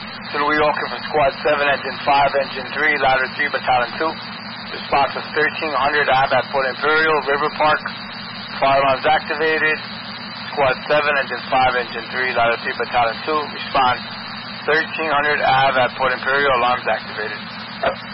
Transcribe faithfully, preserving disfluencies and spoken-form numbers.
To New Yorker from Squad seven, Engine five, Engine three, Ladder three, Battalion two. Response was thirteen hundred A B at Port Imperial, River Park. Fire alarms activated. Squad seven, Engine five, Engine three, Ladder three, Battalion two. Response thirteen hundred A B at Port Imperial, alarms activated.